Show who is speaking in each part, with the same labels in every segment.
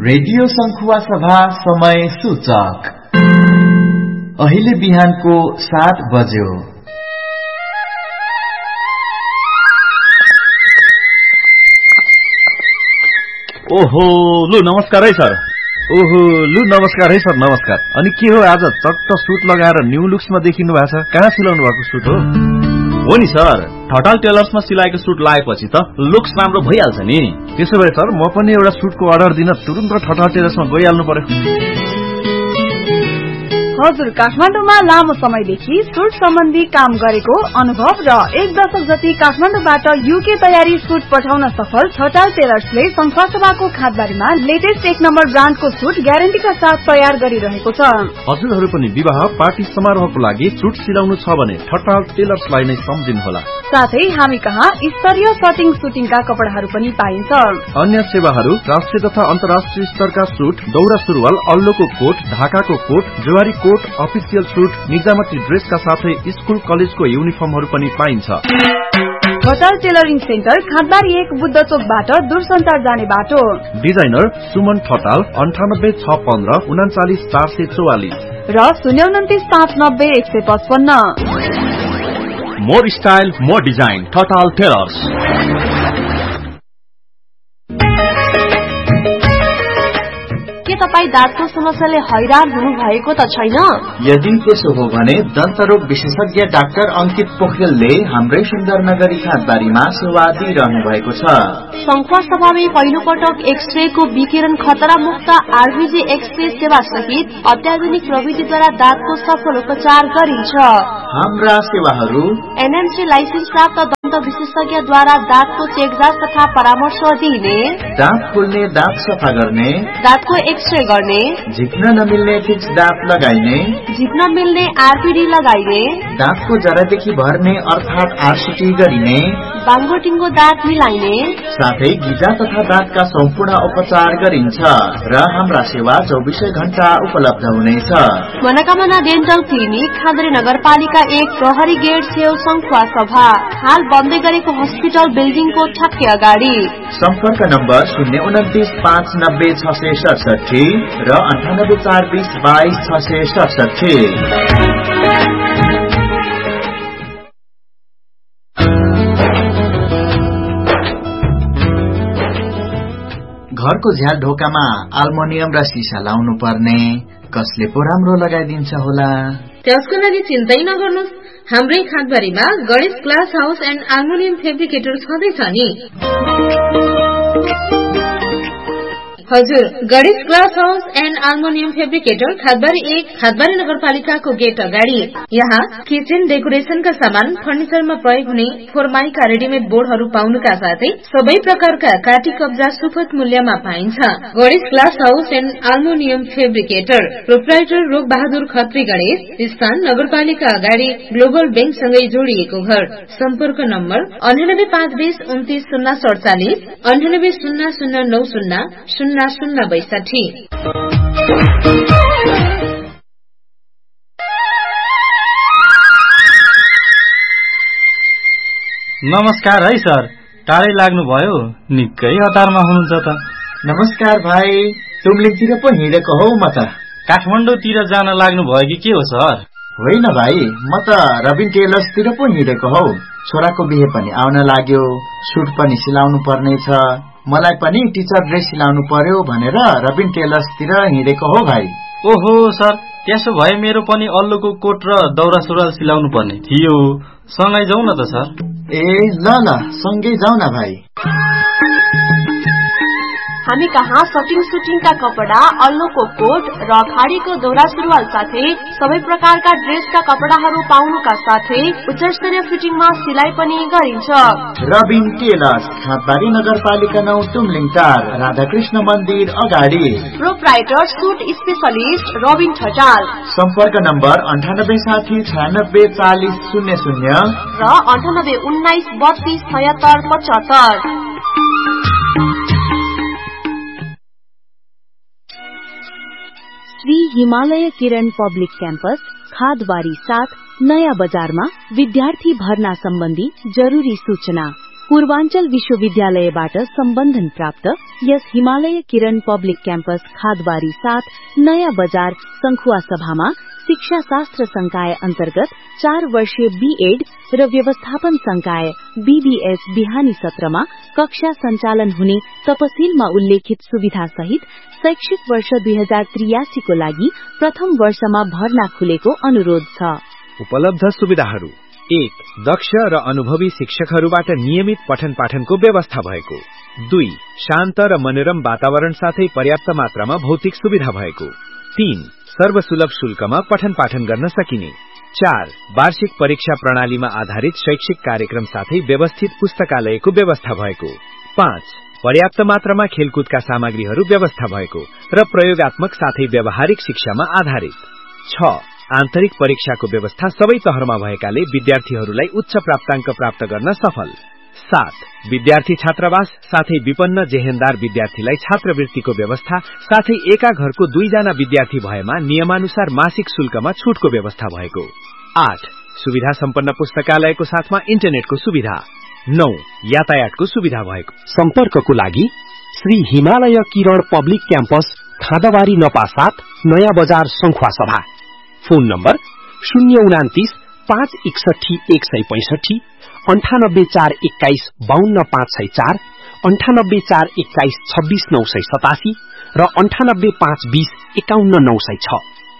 Speaker 1: Radio संखुवा सभा समय सूचक अहिले बिहानको 7 बज्यो।
Speaker 2: ओहो लु नमस्कार है सर। ओहो लु नमस्कार है सर, नमस्कार। अनि के हो आज चट्ट सुट लगाएर न्यू लुक्समा देखिनु भएको छ? कहाँ सिलाउनु भएको सुट हो?
Speaker 3: हो नि सर, ठटाल टेलर्समा सिलाएको सुट लगाएपछि त लुक्स राम्रो भइहाल्छ नि।
Speaker 2: त्यसो भए सर म पनि एउटा सुटको अर्डर दिन तुरुन्त ठटाल टेलर्समा गइहाल्नु पर्यो।
Speaker 4: हजुर, काठमाडौँमा लामो समयदेखि सुट सम्बन्धी काम गरेको अनुभव र 1 दशक जति काठमाडौँबाट युके तयारी सुट पठाउन सफल ठटाल टेलर्सले संखुवासभाको खादबारीमा लेटेस्ट 1 नम्बर ब्रान्डको सुट ग्यारेन्टीका साथ तयार गरिरहेको छ।
Speaker 2: हजुरहरू पनि विवाह पार्टी समारोहको लागि सुट सिलाउनु छ भने ठटाल टेलर्सलाई नै सम्झिनुहोला।
Speaker 4: साथै हामी कहाँ स्तरीय कटिङ सुटिङका कपडाहरू पनि पाइन्छ।
Speaker 2: अन्य सेवाहरू राष्ट्रिय तथा अन्तर्राष्ट्रिय स्तरका सुट, दौरा सुरुवाल, अल्लोको कोट, ढाकाको कोट, जवारी कोट, अफिसियल सुट, निजामती ड्रेसका साथै स्कुल कलेजको युनिफर्महरू पनि पाइन्छ।
Speaker 4: ठटाल टेलरिङ सेन्टर खादबारी 1 बुद्ध चोकबाट दूरसञ्चार जाने बाटो।
Speaker 2: डिजाइनर सुमन ठटाल 98 615 39 444
Speaker 4: र 029 590 155।
Speaker 3: More style more design, Thatal tailors.
Speaker 5: के तपाई दाँतको समस्याले हैरान हुनु भएको त छैन?
Speaker 1: यदि त्यसो हो भने दन्तरोग विशेषज्ञ डाक्टर अंकित पोखरेलले हाम्रै सुन्दरनगरी खादबारीमा सेवा दिइरहनु भएको छ।
Speaker 5: संखुवासभामै पहिलो पटक एक्सरेको विकिरण खतरा मुक्त आरबीजी एक्सरे सेवा सहित अत्याधुनिक प्रविधिद्वारा दाँतको सफल उपचार गरिन्छ।
Speaker 1: हाम्रा सेवाहरू
Speaker 5: एनएमसी लाइसेन्स प्राप्त दन्त विशेषज्ञद्वारा दाँतको चेकजाँच तथा परामर्श दिने,
Speaker 1: दाँत खोल्ने, दाँत सफा गर्ने,
Speaker 5: दाँतको एक्सरे गर्ने,
Speaker 1: झिक्न नमिल्ने फिक्स दाँत लगाइने,
Speaker 5: झिक्न मिल्ने आरपीडी लगाइने,
Speaker 1: दाँतको जरादेखि भर्ने अर्थात आरसीटी गरिने,
Speaker 5: बाङ्गोटिङ्गो दाँत मिलाइने,
Speaker 1: साथै गिजा तथा दाँतका सम्पूर्ण उपचार गरिन्छ र हाम्रा सेवा 24 घण्टा उपलब्ध हुनेछ।
Speaker 5: मनोकामना डेन्टल क्लिनिक, खादरी नगरपालिका 1, प्रहरी गेट छेउ, संखुवासभा। हाल बन्दै गरेको हस्पिटल बिल्डिङको ठ्याक्कै अगाडि।
Speaker 1: सम्पर्क नम्बर 029 590 667 र 98 420 22 667। घरको झ्याल ढोकामा अल्मुनियम र सिसा लाउनु पर्ने, कसले पो राम्रो लगाइदिन्छ होला?
Speaker 6: त्यसको लागि चिन्तै नगर्नुहोस्, हाम्रै खादबारीमा Ganesh glass house and aluminium fabricator छँदैछ नि। हजुर, Ganesh glass house and aluminium fabricator खादबारी 1, खादबारी नगरपालिकाको गेट अगाडि। यहाँ किचन डेकोरेशनका सामान, फर्निचरमा प्रयोग हुने फोरमाइका रेडिमेड बोर्डहरू पाउनुका साथै सबै प्रकारका काटी कब्जा सुपथ मूल्यमा पाइन्छ। Ganesh glass house and aluminium fabricator, proprietor रूप बहादुर खत्री गणेश, स्थान नगरपालिका अगाडि, ग्लोबल बैंकसँगै जोडिएको घर। सम्पर्क नम्बर 98 520 29 047, 98 0090 0062।
Speaker 7: नमस्कार है सर, टाढै लाग्नुभयो, निकै हतारमा हुनुहुन्छ त।
Speaker 1: नमस्कार भाइ, तुमलिङतिर पो हिँडेको हौ म त।
Speaker 7: काठमाडौँतिर जान लाग्नु भयो कि के हो सर?
Speaker 1: होइन भाइ, म त रबिन टेलर्सतिर पो हिँडेको हौ। छोराको बिहे पनि आउन लाग्यो, सुट पनि सिलाउनु पर्नेछ, मलाई पनि टिचर ड्रेस सिलाउनु पर्यो भनेर रबिन टेलर्सतिर हिँडेको हो भाइ।
Speaker 7: ओहो सर, त्यसो भए मेरो पनि अल्लोको कोट र दौरा सुरुवाल सिलाउनु पर्ने थियो, सँगै जाउँ न त सर।
Speaker 1: ए ल सँगै जाउँ न भाइ।
Speaker 5: हामी कहाँ कटिङ सुटिङका कपडा, अल्लोको कोट र खाडीको दौरा सुरुवाल साथै सबै प्रकारका ड्रेसका कपडाहरू पाउनुका साथै उच्चस्तरीय फिटिङमा सिलाइ पनि गरिन्छ।
Speaker 1: रबिन टेलर्स, खादबारी नगरपालिका 9, तुमलिङ टार, राधाकृष्ण मन्दिर अगाडि।
Speaker 5: Proprietor suit specialist Rabin Thatal.
Speaker 1: सम्पर्क नम्बर 98 60 96 40 00
Speaker 5: र 98 19 32 76 75।
Speaker 8: श्री हिमालय किरण पब्लिक क्याम्पस, खादबारी 7, नयाँ बजारमा विद्यार्थी भर्ना सम्बन्धी जरुरी सूचना। पूर्वाञ्चल विश्वविद्यालयबाट सम्बन्धन प्राप्त यस हिमालय किरण पब्लिक क्याम्पस खादबारी 7 नयाँ बजार संखुवा सभामा शिक्षा शास्त्र संकाय अन्तर्गत 4 वर्षीय बीएड र व्यवस्थापन संकाय बीबीएस बिहानी सत्रमा कक्षा सञ्चालन हुने तपसिलमा उल्लेखित सुविधा सहित शैक्षिक वर्ष 2083 को लागि प्रथम वर्षमा भर्ना खुलेको अनुरोध छ।
Speaker 9: उपलब्ध सुविधाहरू 1. दक्ष र अनुभवी शिक्षकहरूबाट नियमित पठन पाठनको व्यवस्था भएको। 2. शान्त र मनोरम वातावरण साथै पर्याप्त मात्रामा भौतिक सुविधा भएको। 3. सर्वसुलभ शुल्कमा पठन पाठन गर्न सकिने। 4. वार्षिक परीक्षा प्रणालीमा आधारित शैक्षिक कार्यक्रम साथै व्यवस्थित पुस्तकालयको व्यवस्था भएको। 5. पर्याप्त मात्रामा खेलकुदका सामग्रीहरू व्यवस्था भएको र प्रयोगात्मक साथै व्यावहारिक शिक्षामा आधारित। 6. आन्तरिक परीक्षाको व्यवस्था सबै तहरमा भएकाले विद्यार्थीहरूलाई उच्च प्राप्ताङ्क प्राप्त गर्न सफल। 7. विद्यार्थी छात्रावास साथै विपन्न जेहेन्दार विद्यार्थीलाई छात्रवृत्तिको व्यवस्था साथै एका घरको 2 जना विद्यार्थी भएमा नियमानुसार मासिक शुल्कमा छुटको व्यवस्था भएको। 8. सुविधा सम्पन्न पुस्तकालयको साथमा इन्टरनेटको सुविधा। 9. यातायातको सुविधा भएको।
Speaker 10: सम्पर्कको लागि श्री हिमालय किरण पब्लिक क्याम्पस खादबारी नपा 7 नयाँ बजार संखुवा सभा। फोन नम्बर 029 561 165 98 421 52 564 98 421 26 987 र 98 520 51 906।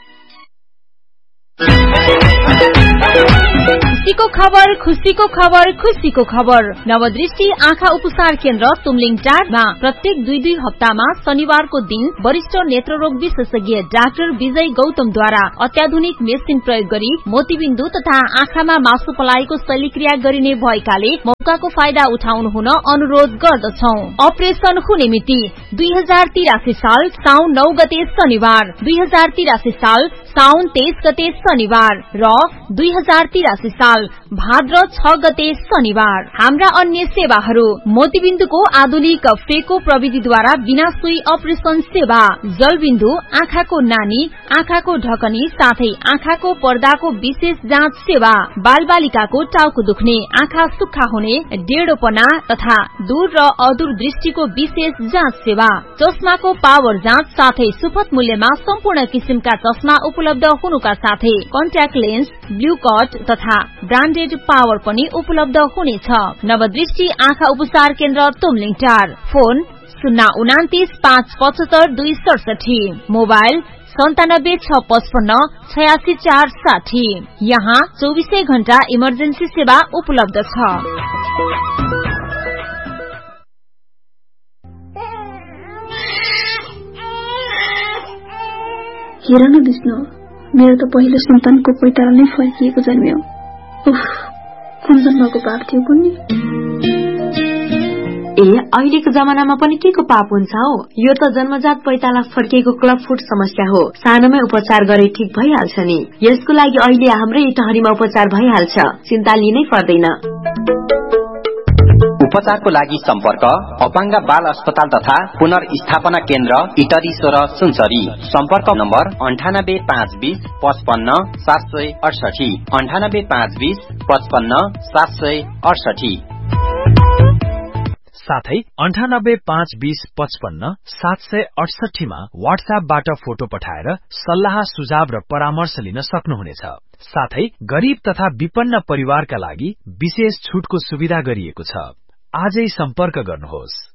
Speaker 11: खुशीको खबर खुशीको खबर खुशीको खबर। नवदृष्टि आँखा उपचार केन्द्र तुमलिङ टारमा प्रत्येक 2 हप्तामा शनिबारको दिन वरिष्ठ नेत्ररोग विशेषज्ञ डाक्टर विजय गौतमद्वारा अत्याधुनिक मेसिन प्रयोग गरी मोतीबिन्दु तथा आँखामा मासु पलाएको शल्यक्रिया गरिने भएकाले मौकाको फाइदा उठाउनु हुन अनुरोध गर्दछौं। अपरेशन हुने मिति 2083 साल साउन 9 गते शनिबार, 2083 साल साउन 23 गते शनिबार र 2083 साल भाद्र 6 गते शनिबार। हाम्रा अन्य सेवाहरू मोतीबिन्दुको आधुनिक फेको प्रविधिद्वारा बिना सुई अपरेशन सेवा, जलबिन्दु, आँखाको नानी, आँखाको ढकनी साथै आँखाको पर्दाको विशेष जाँच सेवा, बालबालिकाको टाउको दुख्ने, आँखा सुक्खा हुने, डेढोपना तथा दूर र अदूर दृष्टिको विशेष जाँच सेवा, चस्माको पावर जाँच साथै सुपथ मूल्यमा सम्पूर्ण किसिमका चस्मा उपलब्ध हुनुका साथै कन्ट्याक्ट लेन्स, ब्लू कट तथा ब्रान्डेड पावर पनि उपलब्ध हुनेछ। नवदृष्टि आँखा उपचार केन्द्र तुमलिङ टार। Phone 029 575 267, mobile 97 655 86 460। यहाँ 24 घण्टा इमर्जेन्सी सेवा उपलब्ध छ।
Speaker 12: हेर न विष्णु, मेरो त पहिलो सन्तानको पैतारा नै फर्किएको जन्म्यो। उफ, कुन जन्मको पाप थियो कुन्नी।
Speaker 5: अहिलेको जमानामा पनि के को पाप हुन्छ हो? यो त जन्मजात पैताला फर्किएको क्लब फुट समस्या हो। सानोमै उपचार गरे ठीक भइहाल्छ नि। यसको लागि अहिले हाम्रै टहरीमा उपचार भइहाल्छ, चिन्ता लिनै पर्दैन।
Speaker 13: उपचारको लागि सम्पर्क अपाङ्ग बाल अस्पताल तथा पुनर्स्थापना केन्द्र इटरी 16 सुनसरी। सम्पर्क नम्बर 98 520 55 768 98 520 55 768
Speaker 2: साथै 98 520 55 768 मा व्हाट्सएपबाट फोटो पठाएर सल्लाह सुझाव र परामर्श लिन सक्नुहुनेछ। साथै गरीब तथा विपन्न परिवारका लागि विशेष छुटको सुविधा गरिएको छ। आजै सम्पर्क गर्नुहोस्।